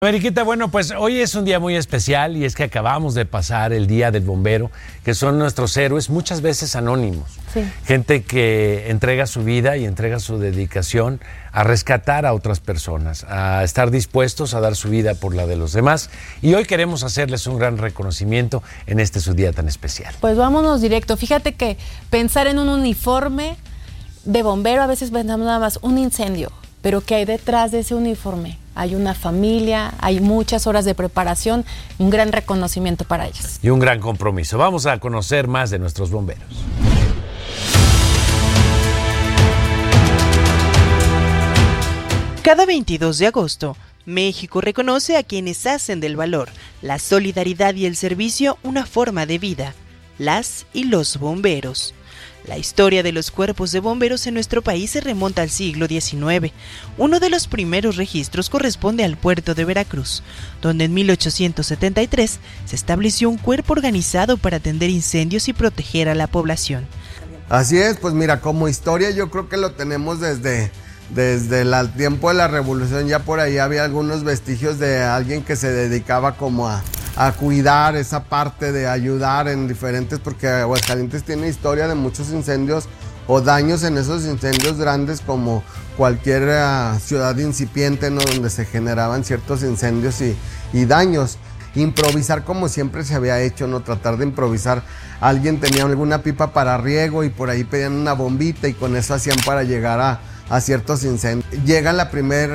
Mariquita, bueno, pues hoy es un día muy especial y es que acabamos de pasar el Día del Bombero, que son nuestros héroes, muchas veces anónimos. Sí. Gente que entrega su vida y entrega su dedicación a rescatar a otras personas, a estar dispuestos a dar su vida por la de los demás. Y hoy queremos hacerles un gran reconocimiento en este su día tan especial. Pues vámonos directo. Fíjate que pensar en un uniforme de bombero, a veces pensamos nada más un incendio, pero ¿qué hay detrás de ese uniforme? Hay una familia, hay muchas horas de preparación, un gran reconocimiento para ellos. Y un gran compromiso. Vamos a conocer más de nuestros bomberos. Cada 22 de agosto, México reconoce a quienes hacen del valor, la solidaridad y el servicio una forma de vida, las y los bomberos. La historia de los cuerpos de bomberos en nuestro país se remonta al siglo XIX. Uno de los primeros registros corresponde al puerto de Veracruz, donde en 1873 se estableció un cuerpo organizado para atender incendios y proteger a la población. Así es, pues mira, como historia yo creo que lo tenemos desde el tiempo de la Revolución. Ya por ahí había algunos vestigios de alguien que se dedicaba como a cuidar esa parte de ayudar en diferentes, porque Aguascalientes tiene historia de muchos incendios o daños en esos incendios grandes, como cualquier ciudad incipiente, ¿no? Donde se generaban ciertos incendios y daños. Improvisar como siempre se había hecho, ¿no? Tratar de improvisar. Alguien tenía alguna pipa para riego y por ahí pedían una bombita y con eso hacían para llegar a ciertos incendios. Llega el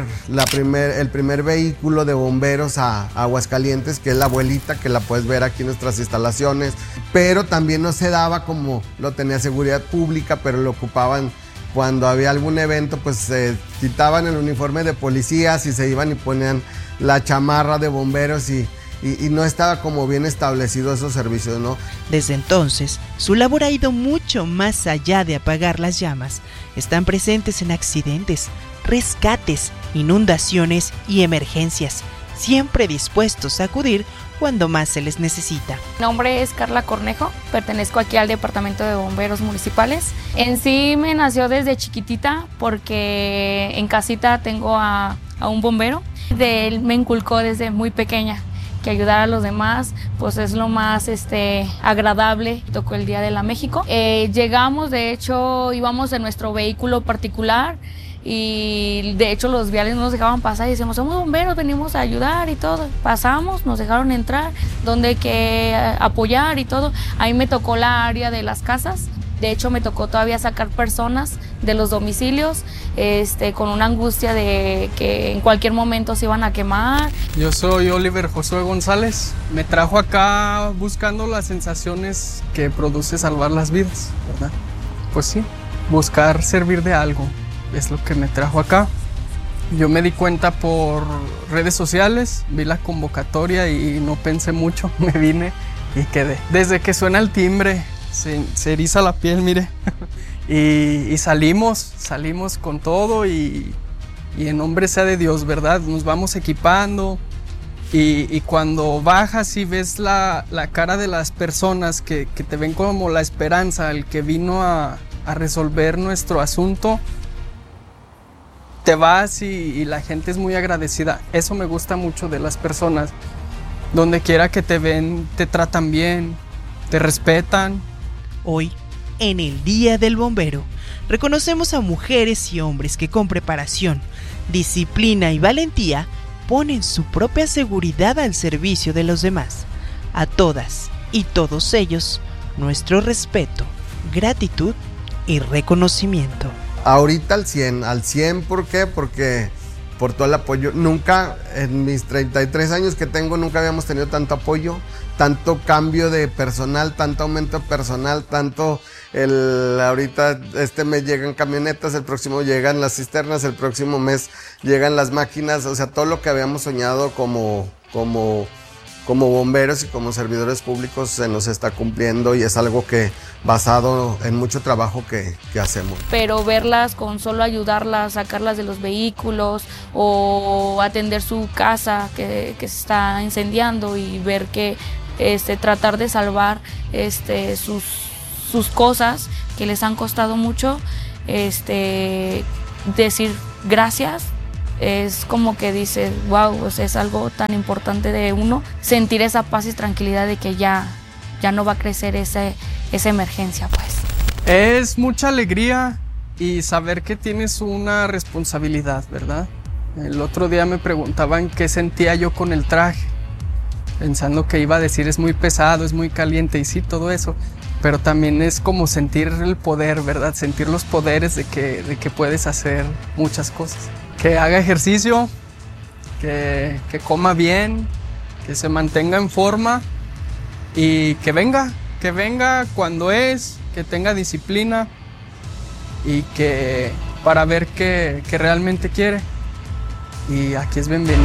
primer vehículo de bomberos a Aguascalientes, que es la abuelita, que la puedes ver aquí en nuestras instalaciones, pero también no se daba como lo tenía Seguridad Pública, pero lo ocupaban cuando había algún evento, pues se quitaban el uniforme de policías y se iban y ponían la chamarra de bomberos y no estaba como bien establecido esos servicios, ¿no? Desde entonces, su labor ha ido mucho más allá de apagar las llamas. Están presentes en accidentes, rescates, inundaciones y emergencias, siempre dispuestos a acudir cuando más se les necesita. Mi nombre es Carla Cornejo, pertenezco aquí al Departamento de Bomberos Municipales. En sí me nació desde chiquitita porque en casita tengo a un bombero. De él me inculcó desde muy pequeña que ayudar a los demás pues es lo más agradable. Tocó el Día de la México. Llegamos, de hecho, íbamos en nuestro vehículo particular y de hecho los viales no nos dejaban pasar y decíamos, somos bomberos, venimos a ayudar y todo. Pasamos, nos dejaron entrar, donde hay que apoyar y todo. Ahí me tocó la área de las casas. De hecho, me tocó todavía sacar personas de los domicilios con una angustia de que en cualquier momento se iban a quemar. Yo soy Oliver Josué González. Me trajo acá buscando las sensaciones que produce salvar las vidas, ¿verdad? Pues sí, buscar servir de algo es lo que me trajo acá. Yo me di cuenta por redes sociales, vi la convocatoria y no pensé mucho, me vine y quedé. Desde que suena el timbre, se eriza la piel, mire. Y salimos con todo y en nombre sea de Dios, ¿verdad? Nos vamos equipando y cuando bajas y ves la cara de las personas que te ven como la esperanza, el que vino a resolver nuestro asunto, te vas y la gente es muy agradecida. Eso me gusta mucho de las personas. Donde quiera que te ven, te tratan bien, te respetan. Hoy, en el Día del Bombero, reconocemos a mujeres y hombres que con preparación, disciplina y valentía ponen su propia seguridad al servicio de los demás. A todas y todos ellos, nuestro respeto, gratitud y reconocimiento. Ahorita al 100, ¿por qué? Porque por todo el apoyo. Nunca, en mis 33 años que tengo, nunca habíamos tenido tanto apoyo, tanto cambio de personal, tanto aumento personal, tanto ahorita este mes llegan camionetas, el próximo llegan las cisternas, el próximo mes llegan las máquinas, o sea, todo lo que habíamos soñado como bomberos y como servidores públicos se nos está cumpliendo y es algo que basado en mucho trabajo que hacemos. Pero verlas con solo ayudarlas, sacarlas de los vehículos o atender su casa que se está incendiando y ver que tratar de salvar sus cosas que les han costado mucho, decir gracias es como que dices, wow, pues es algo tan importante de uno, sentir esa paz y tranquilidad de que ya no va a crecer esa emergencia, pues. Es mucha alegría y saber que tienes una responsabilidad, ¿verdad? El otro día me preguntaban qué sentía yo con el traje, pensando que iba a decir es muy pesado, es muy caliente, y sí, todo eso, pero también es como sentir el poder, ¿verdad? Sentir los poderes de que puedes hacer muchas cosas. Que haga ejercicio, que coma bien, que se mantenga en forma y que venga cuando es, que tenga disciplina y que para ver qué realmente quiere. Y aquí es bienvenido.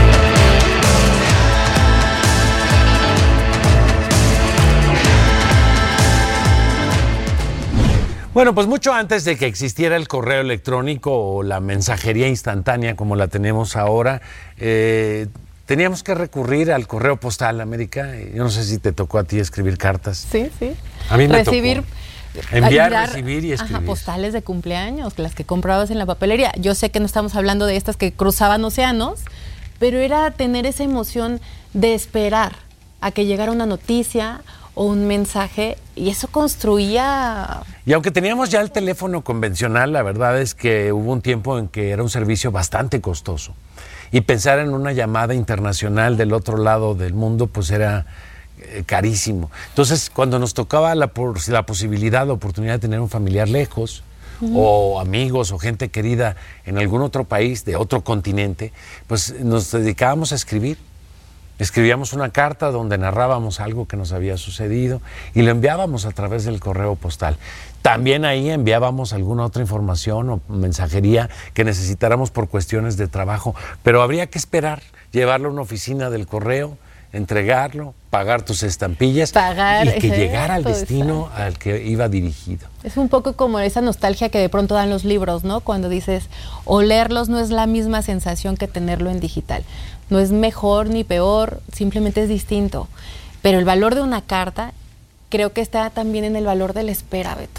Bueno, pues mucho antes de que existiera el correo electrónico o la mensajería instantánea como la tenemos ahora, teníamos que recurrir al correo postal, América. Yo no sé si te tocó a ti escribir cartas. Sí, sí. A mí me recibir, tocó enviar, recibir y escribir. Ajá, postales de cumpleaños, las que comprabas en la papelería. Yo sé que no estamos hablando de estas que cruzaban océanos, pero era tener esa emoción de esperar a que llegara una noticia o un mensaje, y eso construía... Y aunque teníamos ya el teléfono convencional, la verdad es que hubo un tiempo en que era un servicio bastante costoso. Y pensar en una llamada internacional del otro lado del mundo, pues era carísimo. Entonces, cuando nos tocaba la posibilidad, la oportunidad de tener un familiar lejos, o amigos o gente querida en algún otro país, de otro continente, pues nos dedicábamos a escribir. Escribíamos una carta donde narrábamos algo que nos había sucedido y lo enviábamos a través del correo postal. También ahí enviábamos alguna otra información o mensajería que necesitáramos por cuestiones de trabajo, pero habría que esperar, llevarlo a una oficina del correo, entregarlo, pagar tus estampillas y que llegara al destino al que iba dirigido. Es un poco como esa nostalgia que de pronto dan los libros, ¿no? Cuando dices, olerlos no es la misma sensación que tenerlo en digital. No es mejor ni peor, simplemente es distinto. Pero el valor de una carta creo que está también en el valor de la espera, Beto.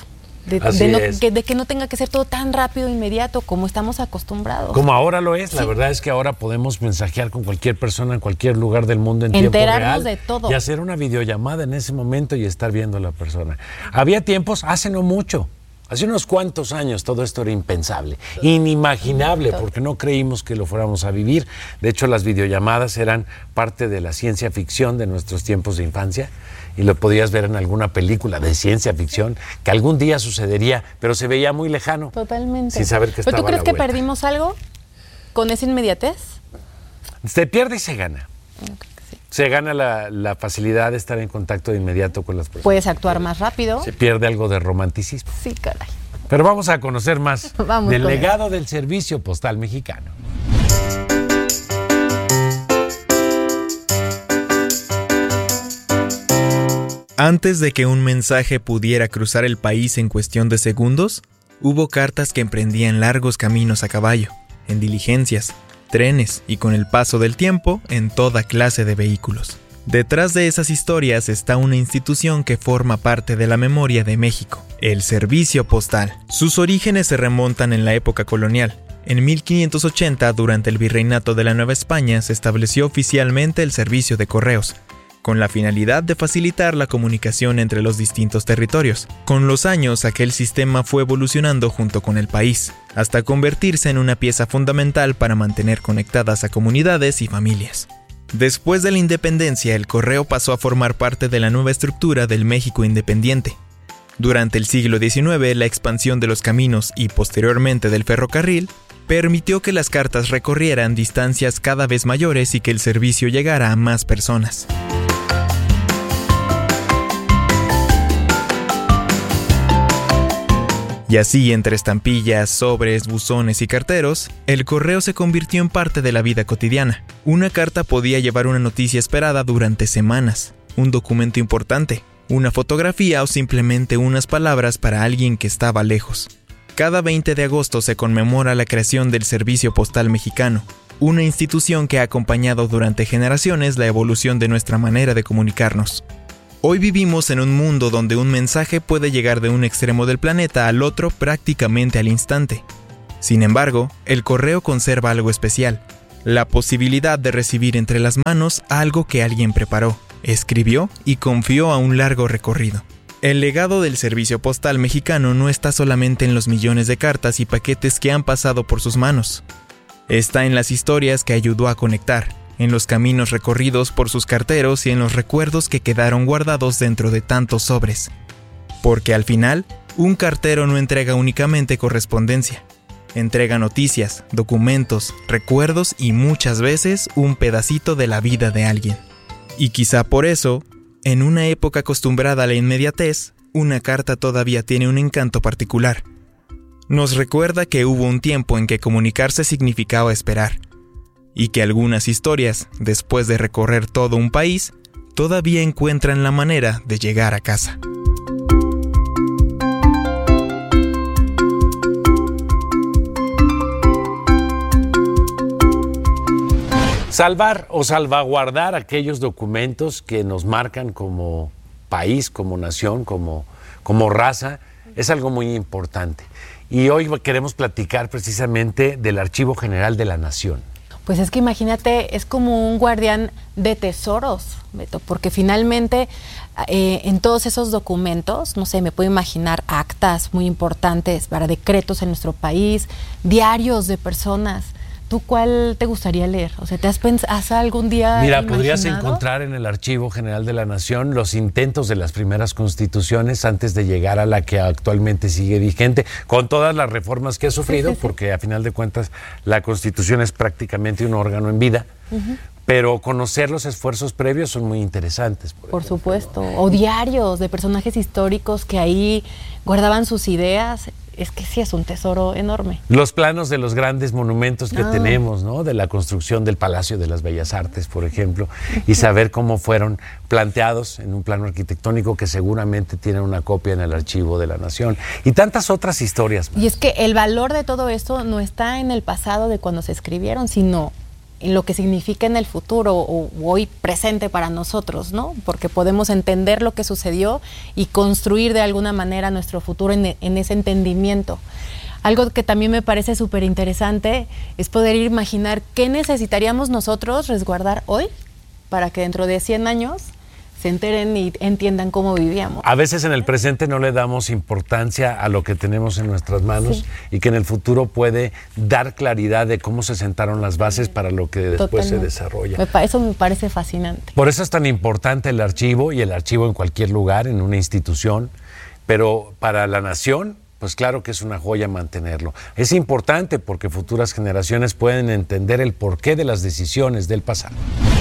De que no tenga que ser todo tan rápido, inmediato, como estamos acostumbrados. Como ahora lo es, sí. La verdad es que ahora podemos mensajear con cualquier persona en cualquier lugar del mundo en tiempo real. Enterarnos de todo. Y hacer una videollamada en ese momento y estar viendo a la persona. Había tiempos, hace no mucho, hace unos cuantos años, todo esto era impensable, inimaginable, porque no creímos que lo fuéramos a vivir. De hecho, las videollamadas eran parte de la ciencia ficción de nuestros tiempos de infancia. Y lo podías ver en alguna película de ciencia ficción que algún día sucedería, pero se veía muy lejano. Totalmente. Sin saber que estaba a la vuelta. ¿Pero tú crees que perdimos algo con esa inmediatez? Se pierde y se gana. Yo creo que sí. Se gana la facilidad de estar en contacto de inmediato con las personas. Puedes actuar más rápido. Se pierde algo de romanticismo. Sí, caray. Pero vamos a conocer más del legado del Servicio Postal Mexicano. Antes de que un mensaje pudiera cruzar el país en cuestión de segundos, hubo cartas que emprendían largos caminos a caballo, en diligencias, trenes y con el paso del tiempo en toda clase de vehículos. Detrás de esas historias está una institución que forma parte de la memoria de México, el Servicio Postal. Sus orígenes se remontan en la época colonial. En 1580, durante el virreinato de la Nueva España, se estableció oficialmente el servicio de correos, con la finalidad de facilitar la comunicación entre los distintos territorios. Con los años, aquel sistema fue evolucionando junto con el país, hasta convertirse en una pieza fundamental para mantener conectadas a comunidades y familias. Después de la independencia, el correo pasó a formar parte de la nueva estructura del México independiente. Durante el siglo XIX, la expansión de los caminos y posteriormente del ferrocarril permitió que las cartas recorrieran distancias cada vez mayores y que el servicio llegara a más personas. Y así, entre estampillas, sobres, buzones y carteros, el correo se convirtió en parte de la vida cotidiana. Una carta podía llevar una noticia esperada durante semanas, un documento importante, una fotografía o simplemente unas palabras para alguien que estaba lejos. Cada 20 de agosto se conmemora la creación del Servicio Postal Mexicano, una institución que ha acompañado durante generaciones la evolución de nuestra manera de comunicarnos. Hoy vivimos en un mundo donde un mensaje puede llegar de un extremo del planeta al otro prácticamente al instante. Sin embargo, el correo conserva algo especial, la posibilidad de recibir entre las manos algo que alguien preparó, escribió y confió a un largo recorrido. El legado del servicio postal mexicano no está solamente en los millones de cartas y paquetes que han pasado por sus manos. Está en las historias que ayudó a conectar, en los caminos recorridos por sus carteros y en los recuerdos que quedaron guardados dentro de tantos sobres. Porque al final, un cartero no entrega únicamente correspondencia. Entrega noticias, documentos, recuerdos y muchas veces un pedacito de la vida de alguien. Y quizá por eso, en una época acostumbrada a la inmediatez, una carta todavía tiene un encanto particular. Nos recuerda que hubo un tiempo en que comunicarse significaba esperar, y que algunas historias, después de recorrer todo un país, todavía encuentran la manera de llegar a casa. Salvar o salvaguardar aquellos documentos que nos marcan como país, como nación, como raza, es algo muy importante. Y hoy queremos platicar precisamente del Archivo General de la Nación. Pues es que imagínate, es como un guardián de tesoros, Beto, porque finalmente en todos esos documentos, no sé, me puedo imaginar actas muy importantes para decretos en nuestro país, diarios de personas. ¿Tú cuál te gustaría leer? O sea, ¿has algún día imaginado? Podrías encontrar en el Archivo General de la Nación los intentos de las primeras constituciones antes de llegar a la que actualmente sigue vigente, con todas las reformas que ha sufrido, sí. Porque a final de cuentas la Constitución es prácticamente un órgano en vida, pero conocer los esfuerzos previos son muy interesantes. Por supuesto, o diarios de personajes históricos que ahí guardaban sus ideas. Es que sí es un tesoro enorme. Los planos de los grandes monumentos que tenemos, ¿no? De la construcción del Palacio de las Bellas Artes, por ejemplo, y saber cómo fueron planteados en un plano arquitectónico que seguramente tiene una copia en el Archivo de la Nación. Y tantas otras historias más. Y es que el valor de todo esto no está en el pasado de cuando se escribieron, sino en lo que significa en el futuro o hoy presente para nosotros, ¿no? Porque podemos entender lo que sucedió y construir de alguna manera nuestro futuro en ese entendimiento. Algo que también me parece súper interesante es poder imaginar qué necesitaríamos nosotros resguardar hoy para que dentro de 100 años se enteren y entiendan cómo vivíamos. A veces en el presente no le damos importancia a lo que tenemos en nuestras manos, y que en el futuro puede dar claridad de cómo se sentaron las bases para lo que después se desarrolla. Eso me parece fascinante. Por eso es tan importante el archivo, y el archivo en cualquier lugar, en una institución, pero para la nación, pues claro que es una joya mantenerlo. Es importante porque futuras generaciones pueden entender el porqué de las decisiones del pasado.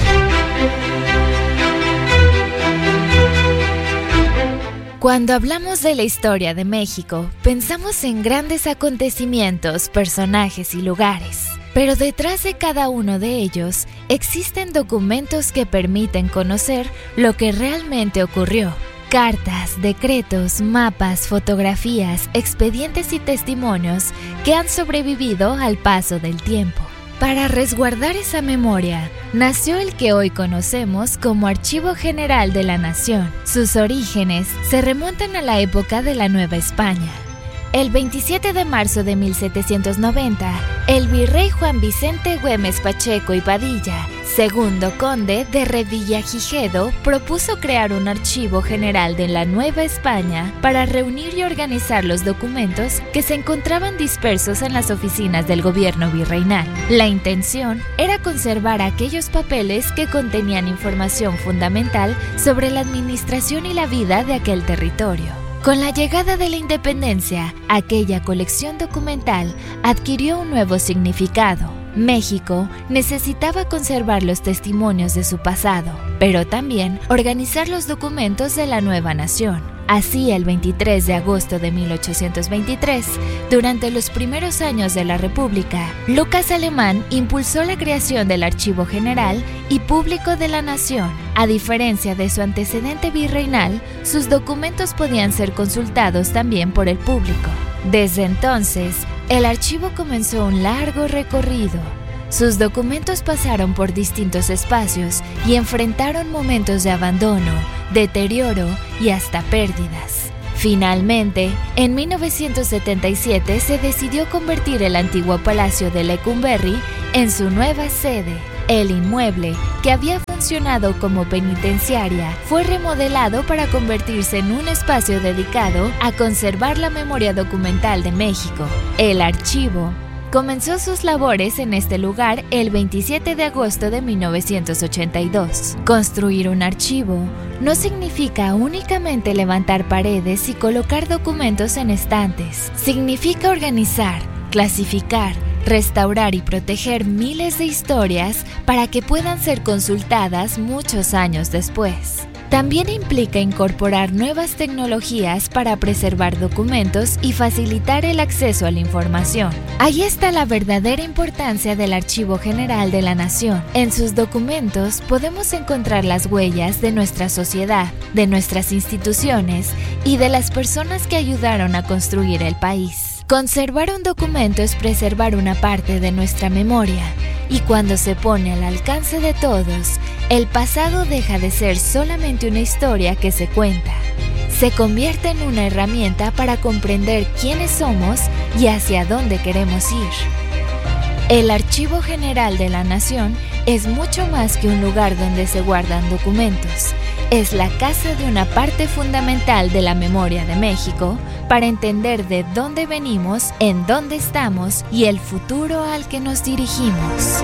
Cuando hablamos de la historia de México, pensamos en grandes acontecimientos, personajes y lugares. Pero detrás de cada uno de ellos existen documentos que permiten conocer lo que realmente ocurrió. Cartas, decretos, mapas, fotografías, expedientes y testimonios que han sobrevivido al paso del tiempo. Para resguardar esa memoria, nació el que hoy conocemos como Archivo General de la Nación. Sus orígenes se remontan a la época de la Nueva España. El 27 de marzo de 1790, el virrey Juan Vicente Güemes Pacheco y Padilla, segundo conde de Revillagigedo, propuso crear un archivo general de la Nueva España para reunir y organizar los documentos que se encontraban dispersos en las oficinas del gobierno virreinal. La intención era conservar aquellos papeles que contenían información fundamental sobre la administración y la vida de aquel territorio. Con la llegada de la independencia, aquella colección documental adquirió un nuevo significado. México necesitaba conservar los testimonios de su pasado, pero también organizar los documentos de la nueva nación. Así, el 23 de agosto de 1823, durante los primeros años de la República, Lucas Alemán impulsó la creación del Archivo General y Público de la Nación. A diferencia de su antecedente virreinal, sus documentos podían ser consultados también por el público. Desde entonces, el archivo comenzó un largo recorrido. Sus documentos pasaron por distintos espacios y enfrentaron momentos de abandono, deterioro y hasta pérdidas. Finalmente, en 1977 se decidió convertir el antiguo Palacio de Lecumberri en su nueva sede. El inmueble, que había funcionado como penitenciaria, fue remodelado para convertirse en un espacio dedicado a conservar la memoria documental de México. El archivo comenzó sus labores en este lugar el 27 de agosto de 1982. Construir un archivo no significa únicamente levantar paredes y colocar documentos en estantes. Significa organizar, clasificar, restaurar y proteger miles de historias para que puedan ser consultadas muchos años después. También implica incorporar nuevas tecnologías para preservar documentos y facilitar el acceso a la información. Ahí está la verdadera importancia del Archivo General de la Nación. En sus documentos podemos encontrar las huellas de nuestra sociedad, de nuestras instituciones y de las personas que ayudaron a construir el país. Conservar un documento es preservar una parte de nuestra memoria, y cuando se pone al alcance de todos, el pasado deja de ser solamente una historia que se cuenta. Se convierte en una herramienta para comprender quiénes somos y hacia dónde queremos ir. El Archivo General de la Nación es mucho más que un lugar donde se guardan documentos. Es la casa de una parte fundamental de la memoria de México para entender de dónde venimos, en dónde estamos y el futuro al que nos dirigimos.